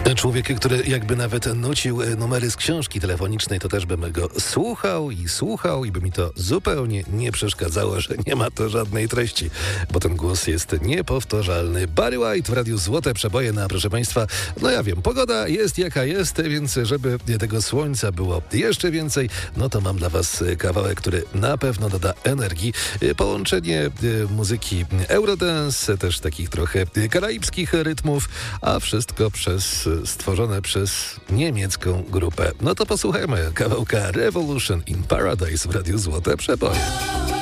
Człowiek, który jakby nawet nucił numery z książki telefonicznej, to też bym go słuchał i by mi to zupełnie nie przeszkadzało, że nie ma to żadnej treści, bo ten głos jest niepowtarzalny. Barry White w Radiu Złote Przeboje, proszę Państwa, no ja wiem, pogoda jest jaka jest, więc żeby tego słońca było jeszcze więcej, no to mam dla Was kawałek, który na pewno doda energii. Połączenie muzyki Eurodance, też takich trochę karaibskich rytmów, a wszystko stworzone przez niemiecką grupę. No to posłuchajmy kawałka Revolution in Paradise w Radiu Złote Przeboje.